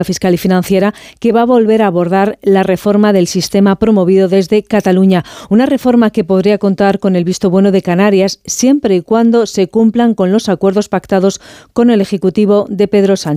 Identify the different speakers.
Speaker 1: fiscal y financiera, que va a volver a abordar la reforma del sistema promovido desde Cataluña. Una reforma que podría contar con el visto bueno de Canarias siempre y cuando se cumplan con los acuerdos pactados con el Ejecutivo de Pedro Sánchez.